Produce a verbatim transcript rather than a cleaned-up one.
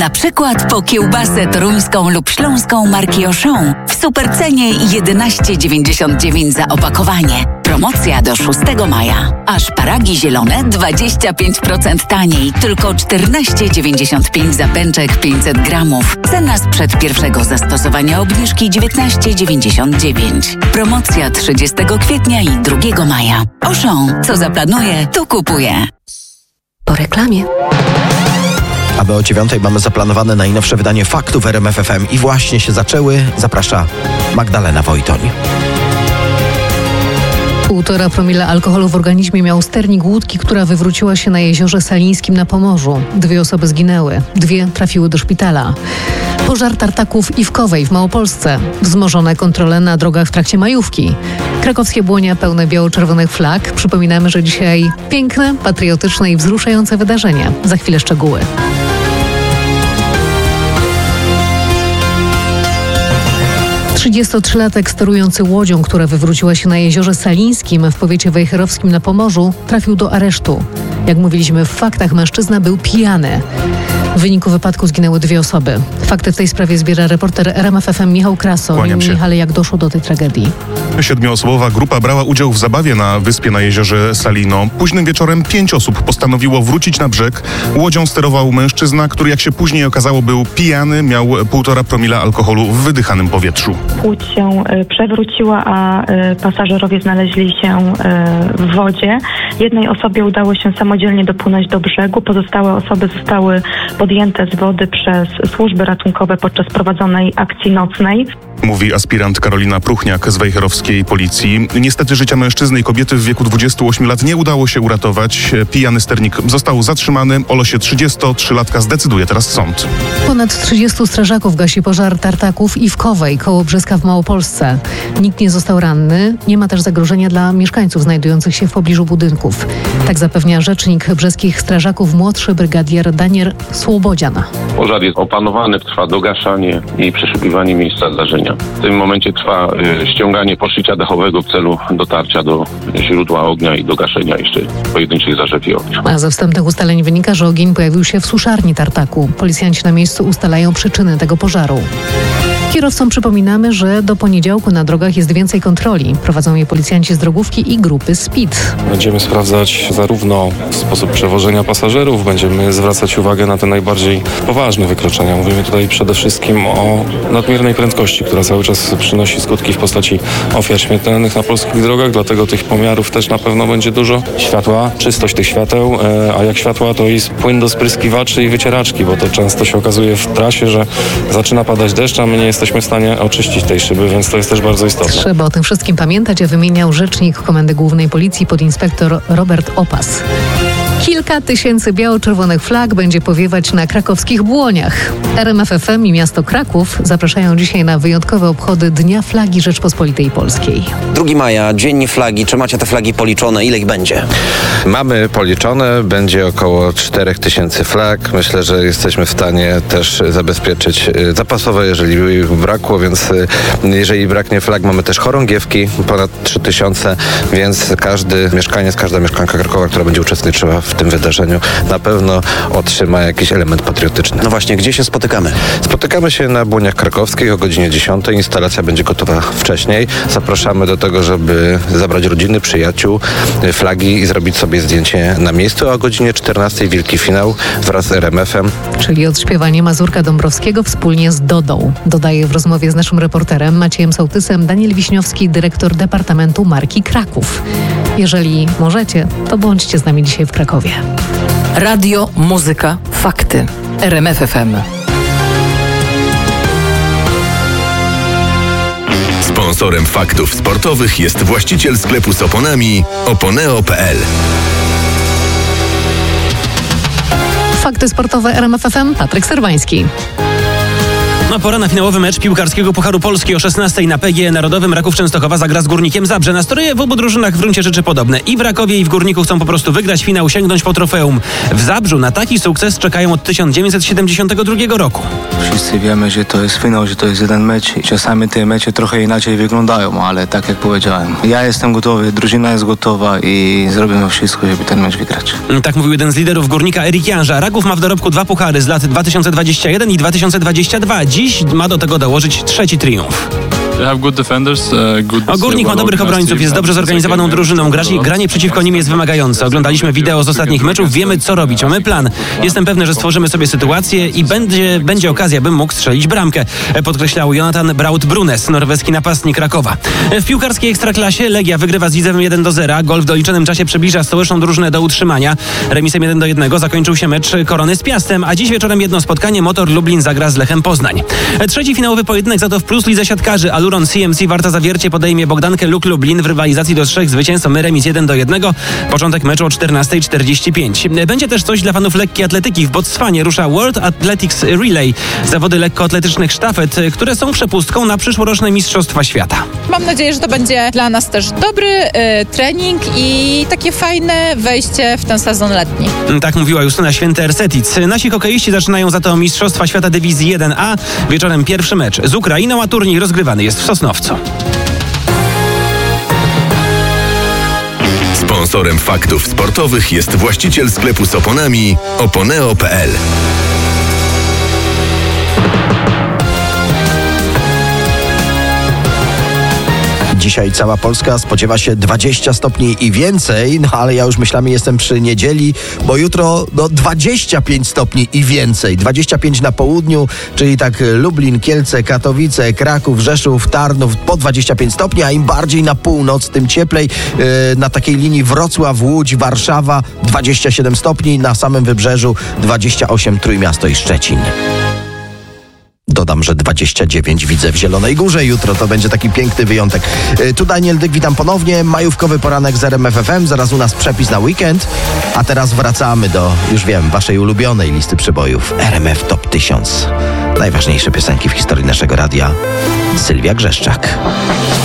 Na przykład po kiełbasę toruńską lub śląską marki Auchan w supercenie jedenaście dziewięćdziesiąt dziewięć za opakowanie. Promocja do szóstego maja. A szparagi zielone dwadzieścia pięć procent taniej, tylko czternaście dziewięćdziesiąt pięć za pęczek pięćset gramów. Cena sprzed pierwszego zastosowania obniżki dziewiętnaście dziewięćdziesiąt dziewięć. Promocja trzydziestego kwietnia i drugiego maja. Auchan, co zaplanuje, to kupuje. Po reklamie. Aby o dziewiątej mamy zaplanowane najnowsze wydanie Faktów w R M F F M i właśnie się zaczęły. Zaprasza Magdalena Wojtoń. Półtora promila alkoholu w organizmie miał sternik łódki, która wywróciła się na jeziorze Salińskim na Pomorzu. Dwie osoby zginęły, dwie trafiły do szpitala. Pożar tartaków Iwkowej w Małopolsce. Wzmożone kontrole na drogach w trakcie majówki. Krakowskie Błonia pełne biało-czerwonych flag. Przypominamy, że dzisiaj piękne, patriotyczne i wzruszające wydarzenia. Za chwilę szczegóły. trzydziestotrzylatek sterujący łodzią, która wywróciła się na jeziorze Salińskim w powiecie wejherowskim na Pomorzu, trafił do aresztu. Jak mówiliśmy w faktach, mężczyzna był pijany. W wyniku wypadku zginęły dwie osoby. Fakty w tej sprawie zbiera reporter R M F F M Michał Kraso. Kłaniam się. Michale, jak doszło do tej tragedii? Siedmioosobowa grupa brała udział w zabawie na wyspie na jeziorze Salino. Późnym wieczorem pięć osób postanowiło wrócić na brzeg. Łodzią sterował mężczyzna, który, jak się później okazało, był pijany, miał półtora promila alkoholu w wydychanym powietrzu. Łódź się przewróciła, a pasażerowie znaleźli się w wodzie. Jednej osobie udało się samodzielnie dopłynąć do brzegu. Pozostałe osoby zostały podjęte z wody przez służby ratunkowe podczas prowadzonej akcji nocnej. Mówi aspirant Karolina Pruchniak z wejherowskiej policji. Niestety życia mężczyzny i kobiety w wieku dwudziestu ośmiu lat nie udało się uratować. Pijany sternik został zatrzymany. O losie trzydziestotrzylatka zdecyduje teraz sąd. Ponad trzydziestu strażaków gasi pożar tartaków Iwkowej koło Brzeska w Małopolsce. Nikt nie został ranny. Nie ma też zagrożenia dla mieszkańców znajdujących się w pobliżu budynków. Tak zapewnia rzecznik brzeskich strażaków, młodszy brygadier Daniel Słobodzian. Pożar jest opanowany, trwa dogaszanie i przeszukiwanie miejsca zdarzenia. W tym momencie trwa y, ściąganie poszycia dachowego w celu dotarcia do źródła ognia i do gaszenia jeszcze pojedynczych zarzewi ognia. A ze wstępnych ustaleń wynika, że ogień pojawił się w suszarni tartaku. Policjanci na miejscu ustalają przyczyny tego pożaru. Kierowcom przypominamy, że do poniedziałku na drogach jest więcej kontroli. Prowadzą je policjanci z drogówki i grupy Speed. Będziemy sprawdzać zarówno sposób przewożenia pasażerów, będziemy zwracać uwagę na te najbardziej poważne wykroczenia. Mówimy tutaj przede wszystkim o nadmiernej prędkości, która cały czas przynosi skutki w postaci ofiar śmiertelnych na polskich drogach, dlatego tych pomiarów też na pewno będzie dużo. Światła, czystość tych świateł, a jak światła, to jest płyn do spryskiwaczy i wycieraczki, bo to często się okazuje w trasie, że zaczyna padać deszcz, a my nie jesteśmy w stanie oczyścić tej szyby, więc to jest też bardzo istotne. Trzeba o tym wszystkim pamiętać, a wymieniał rzecznik Komendy Głównej Policji podinspektor Robert Opas. Kilka tysięcy biało-czerwonych flag będzie powiewać na krakowskich Błoniach. R M F F M i miasto Kraków zapraszają dzisiaj na wyjątkowe obchody Dnia Flagi Rzeczpospolitej Polskiej. drugiego maja, Dzień Flagi. Czy macie te flagi policzone? Ile ich będzie? Mamy policzone. Będzie około czterech tysięcy flag. Myślę, że jesteśmy w stanie też zabezpieczyć zapasowe, jeżeli by ich brakło, więc jeżeli braknie flag, mamy też chorągiewki, ponad trzy tysiące, więc każdy mieszkaniec, każda mieszkanka Krakowa, która będzie uczestniczyła w tym wydarzeniu, na pewno otrzyma jakiś element patriotyczny. No właśnie, gdzie się spotykamy? Spotykamy się na Błoniach Krakowskich o godzinie dziesiątej. Instalacja będzie gotowa wcześniej. Zapraszamy do tego, żeby zabrać rodziny, przyjaciół, flagi i zrobić sobie zdjęcie na miejscu, a o godzinie czternastej wielki finał wraz z R M F em. Czyli odśpiewanie Mazurka Dąbrowskiego wspólnie z Dodą. Dodaje w rozmowie z naszym reporterem Maciejem Sołtysem Daniel Wiśniowski, dyrektor Departamentu Marki Kraków. Jeżeli możecie, to bądźcie z nami dzisiaj w Krakowie. Radio, muzyka, fakty. R M F F M. Sponsorem faktów sportowych jest właściciel sklepu z oponami oponeo kropka p l. Fakty sportowe R M F F M, Patryk Serwański. No pora na finałowy mecz piłkarskiego Pucharu Polski o szesnastej na P G E Narodowym. Raków Częstochowa zagra z Górnikiem Zabrze. Nastroje w obu drużynach w gruncie rzeczy podobne. I w Rakowie, i w Górniku chcą po prostu wygrać finał, sięgnąć po trofeum. W Zabrzu na taki sukces czekają od tysiąc dziewięćset siedemdziesiątego drugiego roku. Wszyscy wiemy, że to jest finał, że to jest jeden mecz i czasami te mecze trochę inaczej wyglądają, ale tak jak powiedziałem, ja jestem gotowy, drużyna jest gotowa i zrobimy wszystko, żeby ten mecz wygrać. Tak mówił jeden z liderów Górnika, Erik Janża. Raków ma w dorobku dwa puchary z lat dwa tysiące dwudziesty pierwszy i dwa tysiące dwudziesty drugi. Dziś ma do tego dołożyć trzeci triumf. O, Górnik ma dobrych obrońców, jest dobrze zorganizowaną drużyną. Granie, granie przeciwko nim jest wymagające. Oglądaliśmy wideo z ostatnich meczów, wiemy co robić. Mamy plan. Jestem pewny, że stworzymy sobie sytuację i będzie, będzie okazja, bym mógł strzelić bramkę, podkreślał Jonathan Braut-Brunes, norweski napastnik Rakowa. W piłkarskiej Ekstraklasie Legia wygrywa z Widzewem jeden do zera. Gol w doliczonym czasie przybliża stołeczną drużynę do utrzymania. Remisem jeden do jednego zakończył się mecz Korony z Piastem, a dziś wieczorem jedno spotkanie. Motor Lublin zagra z Lechem Poznań. Trzeci finałowy pojedynek za to w plus lidze siatkarzy. Aluron C M C Warta Zawiercie podejmie Bogdankę Luk Lublin w rywalizacji do trzech zwycięstw. Remis jeden do jednego. Początek meczu o czternastej czterdzieści pięć. Będzie też coś dla fanów lekkiej atletyki. W Botswanie rusza World Athletics Relay. Zawody lekkoatletycznych sztafet, które są przepustką na przyszłoroczne Mistrzostwa Świata. Mam nadzieję, że to będzie dla nas też dobry y, trening i takie fajne wejście w ten sezon letni. Tak mówiła Justyna Święty-Ersetic. Nasi hokeiści zaczynają za to Mistrzostwa Świata Dywizji jeden A. Wieczorem pierwszy mecz z Ukrainą, a turniej rozgrywany jest w Sosnowcu. Sponsorem faktów sportowych jest właściciel sklepu z oponami oponeo kropka p l. Dzisiaj cała Polska spodziewa się dwudziestu stopni i więcej, no ale ja już myślami jestem przy niedzieli, bo jutro no dwadzieścia pięć stopni i więcej. dwadzieścia pięć na południu, czyli tak Lublin, Kielce, Katowice, Kraków, Rzeszów, Tarnów po dwadzieścia pięć stopni, a im bardziej na północ, tym cieplej. Yy, na takiej linii Wrocław, Łódź, Warszawa dwadzieścia siedem stopni, na samym wybrzeżu dwadzieścia osiem Trójmiasto i Szczecin. Dodam, że dwadzieścia dziewięć widzę w Zielonej Górze. Jutro to będzie taki piękny wyjątek. Tu Daniel Dyk, witam ponownie. Majówkowy poranek z R M F F M. Zaraz u nas przepis na weekend. A teraz wracamy do, już wiem, waszej ulubionej listy przebojów. R M F Top tysiąc. Najważniejsze piosenki w historii naszego radia. Sylwia Grzeszczak.